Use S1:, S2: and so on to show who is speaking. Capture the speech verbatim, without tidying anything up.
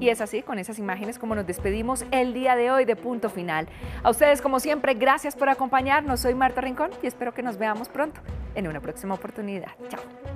S1: Y es así, con esas imágenes, como nos despedimos el día de hoy de Punto Final. A ustedes, como siempre, gracias por acompañarnos. Soy Marta Rincón y espero que nos veamos pronto en una próxima oportunidad. Chao.